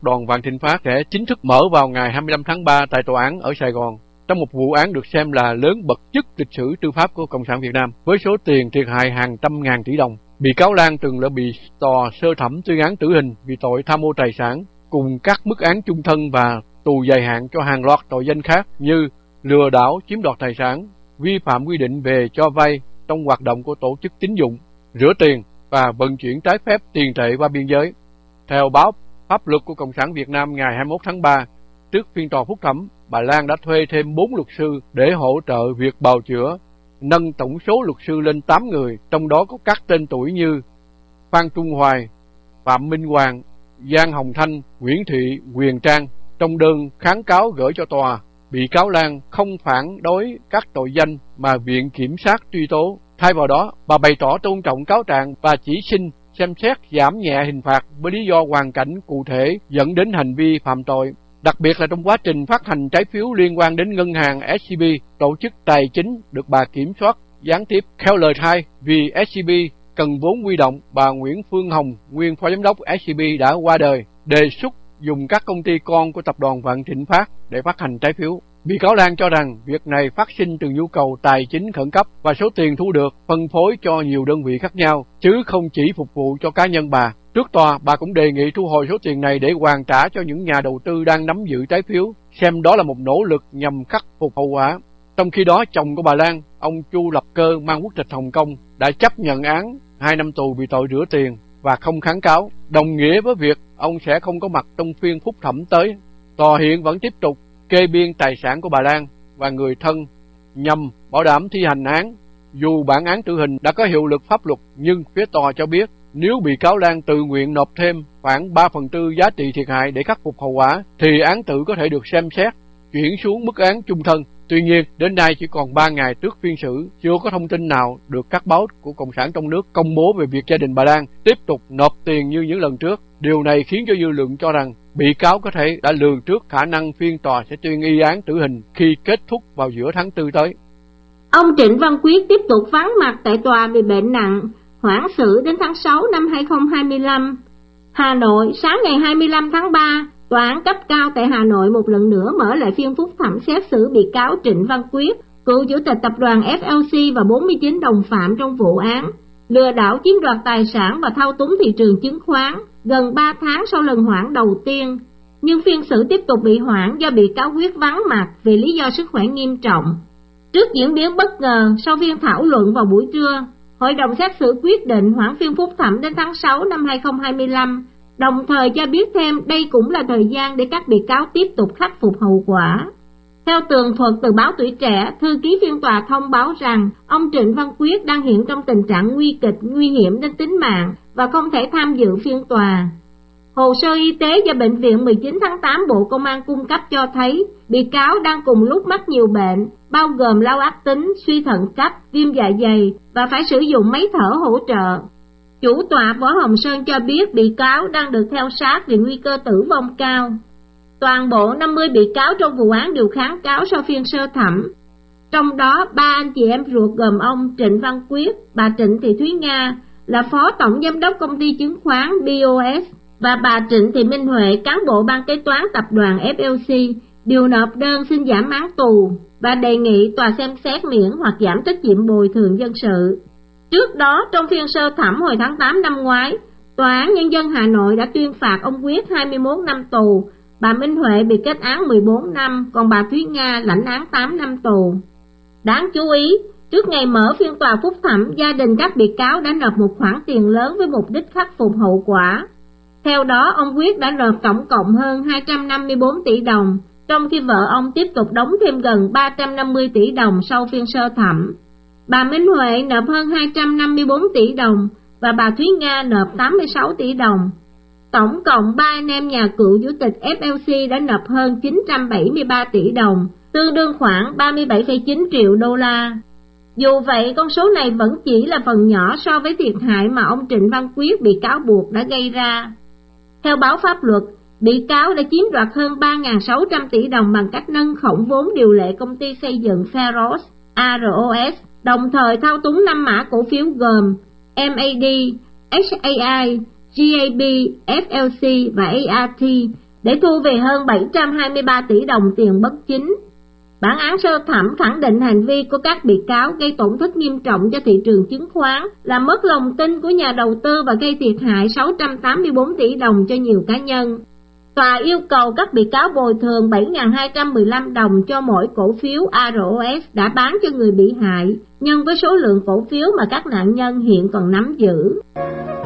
đoàn Vạn Thịnh Phát sẽ chính thức mở vào ngày 25 tháng 3 tại tòa án ở Sài Gòn, trong một vụ án được xem là lớn bậc nhất lịch sử tư pháp của Cộng sản Việt Nam, với số tiền thiệt hại hàng trăm ngàn tỷ đồng. Bị cáo Lan từng đã bị tòa sơ thẩm tuyên án tử hình vì tội tham ô tài sản, cùng các mức án chung thân và tù dài hạn cho hàng loạt tội danh khác như lừa đảo chiếm đoạt tài sản, vi phạm quy định về cho vay trong hoạt động của tổ chức tín dụng, rửa tiền và vận chuyển trái phép tiền tệ qua biên giới. Theo báo Pháp luật của Cộng sản Việt Nam ngày 21 tháng 3, trước phiên tòa phúc thẩm, bà Lan đã thuê thêm 4 luật sư để hỗ trợ việc bào chữa, nâng tổng số luật sư lên 8 người, trong đó có các tên tuổi như Phan Trung Hoài, Phạm Minh Hoàng, Giang Hồng Thanh, Nguyễn Thị Huyền Trang. Trong đơn kháng cáo gửi cho tòa, bị cáo Lan không phản đối các tội danh mà viện kiểm sát truy tố. Thay vào đó, bà bày tỏ tôn trọng cáo trạng và chỉ xin xem xét giảm nhẹ hình phạt với lý do hoàn cảnh cụ thể dẫn đến hành vi phạm tội. Đặc biệt là trong quá trình phát hành trái phiếu liên quan đến ngân hàng SCB, tổ chức tài chính được bà kiểm soát gián tiếp. Theo lời khai, vì SCB cần vốn huy động, bà Nguyễn Phương Hồng, nguyên phó giám đốc SCB đã qua đời, đề xuất dùng các công ty con của tập đoàn Vạn Thịnh Phát để phát hành trái phiếu. Bị cáo Lan cho rằng việc này phát sinh từ nhu cầu tài chính khẩn cấp và số tiền thu được phân phối cho nhiều đơn vị khác nhau, chứ không chỉ phục vụ cho cá nhân bà. Trước tòa, bà cũng đề nghị thu hồi số tiền này để hoàn trả cho những nhà đầu tư đang nắm giữ trái phiếu, xem đó là một nỗ lực nhằm khắc phục hậu quả. Trong khi đó, chồng của bà Lan, ông Chu Lập Cơ mang quốc tịch Hồng Kông, đã chấp nhận án 2 năm tù vì tội rửa tiền và không kháng cáo, đồng nghĩa với việc ông sẽ không có mặt trong phiên phúc thẩm tới. Tòa hiện vẫn tiếp tục kê biên tài sản của bà Lan và người thân nhằm bảo đảm thi hành án. Dù bản án tử hình đã có hiệu lực pháp luật, nhưng phía tòa cho biết nếu bị cáo Lan tự nguyện nộp thêm khoảng 3/4 giá trị thiệt hại để khắc phục hậu quả, thì án tử có thể được xem xét chuyển xuống mức án chung thân. Tuy nhiên, đến nay chỉ còn 3 ngày trước phiên xử, chưa có thông tin nào được các báo của Cộng sản trong nước công bố về việc gia đình bà Lan tiếp tục nộp tiền như những lần trước. Điều này khiến cho dư luận cho rằng bị cáo có thể đã lường trước khả năng phiên tòa sẽ tuyên y án tử hình khi kết thúc vào giữa tháng 4 tới. Ông Trịnh Văn Quyết tiếp tục vắng mặt tại tòa vì bệnh nặng, hoãn xử đến tháng 6 năm 2025. Hà Nội, sáng ngày 25 tháng 3, Tòa án cấp cao tại Hà Nội một lần nữa mở lại phiên phúc thẩm xét xử bị cáo Trịnh Văn Quyết, cựu chủ tịch tập đoàn FLC và 49 đồng phạm trong vụ án lừa đảo chiếm đoạt tài sản và thao túng thị trường chứng khoán, gần 3 tháng sau lần hoãn đầu tiên. Nhưng phiên xử tiếp tục bị hoãn do bị cáo Quyết vắng mặt vì lý do sức khỏe nghiêm trọng. Trước diễn biến bất ngờ, sau phiên thảo luận vào buổi trưa, Hội đồng xét xử quyết định hoãn phiên phúc thẩm đến tháng 6 năm 2025, đồng thời cho biết thêm đây cũng là thời gian để các bị cáo tiếp tục khắc phục hậu quả. Theo tường thuật từ báo Tuổi Trẻ, thư ký phiên tòa thông báo rằng ông Trịnh Văn Quyết đang hiện trong tình trạng nguy kịch, nguy hiểm đến tính mạng và không thể tham dự phiên tòa. Hồ sơ y tế do Bệnh viện 19 tháng 8 Bộ Công an cung cấp cho thấy bị cáo đang cùng lúc mắc nhiều bệnh, bao gồm lao ác tính, suy thận cấp, viêm dạ dày và phải sử dụng máy thở hỗ trợ. Chủ tọa Võ Hồng Sơn cho biết bị cáo đang được theo sát vì nguy cơ tử vong cao. Toàn bộ 50 bị cáo trong vụ án đều kháng cáo sau phiên sơ thẩm. Trong đó, 3 anh chị em ruột gồm ông Trịnh Văn Quyết, bà Trịnh Thị Thúy Nga là phó tổng giám đốc công ty chứng khoán BOS và bà Trịnh Thị Minh Huệ, cán bộ ban kế toán tập đoàn FLC, đều nộp đơn xin giảm án tù và đề nghị tòa xem xét miễn hoặc giảm trách nhiệm bồi thường dân sự. Trước đó, trong phiên sơ thẩm hồi tháng 8 năm ngoái, Tòa án Nhân dân Hà Nội đã tuyên phạt ông Quyết 21 năm tù, bà Minh Huệ bị kết án 14 năm, còn bà Thúy Nga lãnh án 8 năm tù. Đáng chú ý, trước ngày mở phiên tòa phúc thẩm, gia đình các bị cáo đã nộp một khoản tiền lớn với mục đích khắc phục hậu quả. Theo đó, ông Quyết đã nộp tổng cộng hơn 254 tỷ đồng, trong khi vợ ông tiếp tục đóng thêm gần 350 tỷ đồng sau phiên sơ thẩm. Bà Minh Huệ nộp hơn 254 tỷ đồng và bà Thúy Nga nộp 86 tỷ đồng. Tổng cộng 3 anh em nhà cựu chủ tịch FLC đã nộp hơn 973 tỷ đồng, tương đương khoảng 37,9 triệu đô la. Dù vậy, con số này vẫn chỉ là phần nhỏ so với thiệt hại mà ông Trịnh Văn Quyết bị cáo buộc đã gây ra. Theo báo pháp luật, bị cáo đã chiếm đoạt hơn 3.600 tỷ đồng bằng cách nâng khống vốn điều lệ công ty xây dựng Pharos, AROS, đồng thời thao túng 5 mã cổ phiếu gồm MAD, HAI, GAB, FLC và ART để thu về hơn 723 tỷ đồng tiền bất chính. Bản án sơ thẩm khẳng định hành vi của các bị cáo gây tổn thất nghiêm trọng cho thị trường chứng khoán, làm mất lòng tin của nhà đầu tư và gây thiệt hại 684 tỷ đồng cho nhiều cá nhân. Tòa yêu cầu các bị cáo bồi thường 7.215 đồng cho mỗi cổ phiếu AROS đã bán cho người bị hại, nhân với số lượng cổ phiếu mà các nạn nhân hiện còn nắm giữ.